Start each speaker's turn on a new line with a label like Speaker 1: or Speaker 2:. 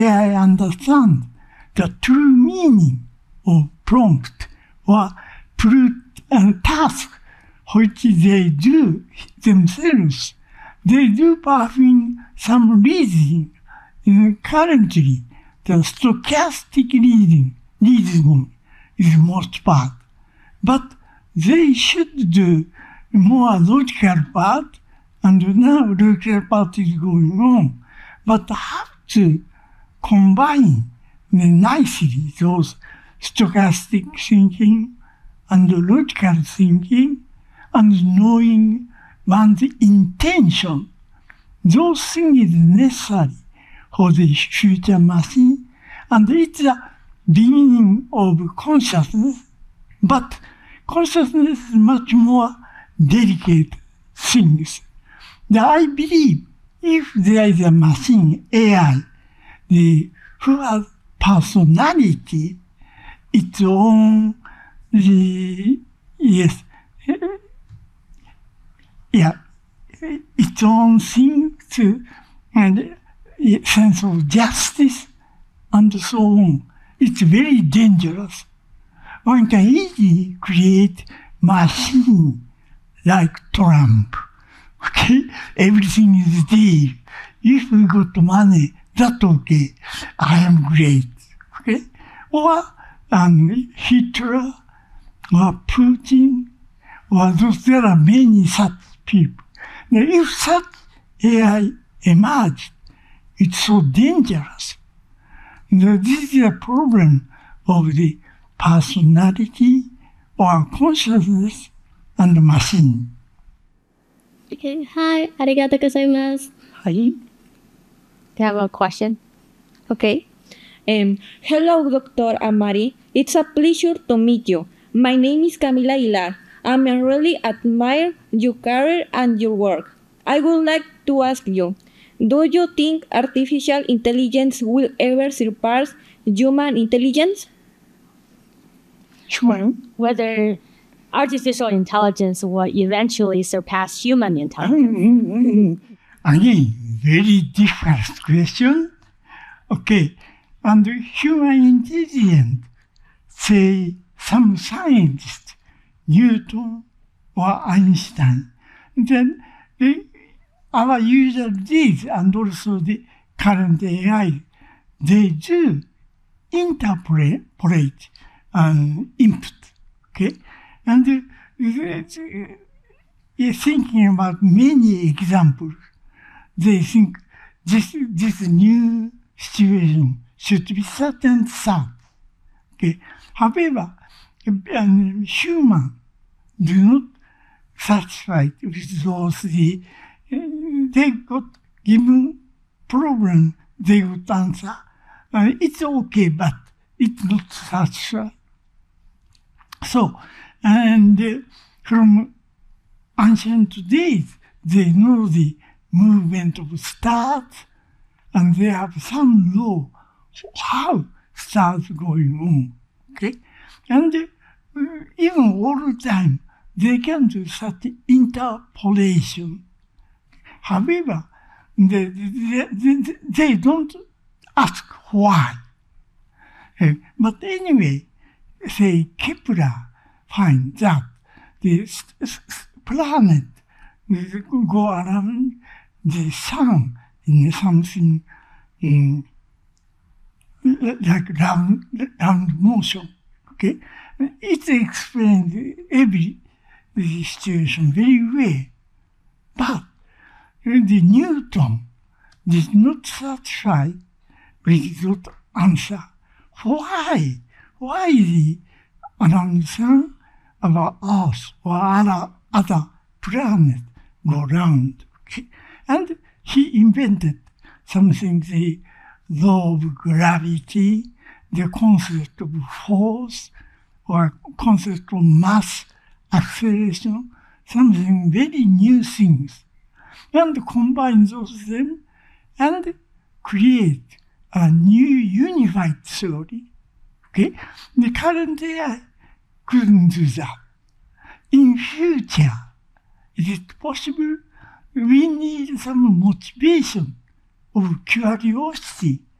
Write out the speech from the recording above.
Speaker 1: I understand the true meaning of prompt or task which they do themselves. They do perform some reasoning. Currently, the stochastic reasoning is most part. But they should do more logical part, and now logical part is going on. But have to combine nicely those stochastic thinking and logical thinking and knowing one's intention. Those things is necessary for the future machine, and it's the beginning of consciousness. But consciousness is much more delicate things. I believe if there is a machine, AI, who has personality, its own, its own things, and sense of justice, and so on, it's very dangerous. One can easily create machine like Trump. Okay, everything is there. If we got money, that's okay. I am great. Okay, or Hitler, or Putin, or those. There are many such people. Now, if such AI emerged, it's so dangerous. Now, this is a problem of the personality or consciousness and the machine.
Speaker 2: Okay, hi, arigatou gozaimasu.
Speaker 1: Hi.
Speaker 3: Do you have a question?
Speaker 4: Okay. Hello, Dr. Amari. It's a pleasure to meet you. My name is Camila Aguilar. I really admire your career and your work. I would like to ask you, do you think artificial intelligence will ever surpass human intelligence?
Speaker 1: Sure.
Speaker 3: Whether artificial intelligence will eventually surpass human intelligence?
Speaker 1: Again, very difficult question. Okay, and human intelligence, say some scientist, Newton or Einstein, then our user did, and also the current AI, they do interpret input, okay? And thinking about many examples, they think this new situation should be certain sound. Okay. However, human do not satisfied with those they got given problem, they would answer. It's okay, but it's not satisfied. So, and from ancient days, they know the movement of stars, and they have some law how stars going on. Okay, and even all the time they can do such interpolation. However, they don't ask why. But anyway, say Kepler finds that the planet will go around the sun in something like round motion. Okay, it explains every situation very well. But the Newton did not satisfy with that answer. Why? Why the around the sun, our Earth or other planets go round? Okay? And he invented something, the law of gravity, the concept of force, or concept of mass acceleration, something very new things, and combine those them and create a new unified theory. Okay, the current AI couldn't do that. In future, is it possible? We need some motivation of curiosity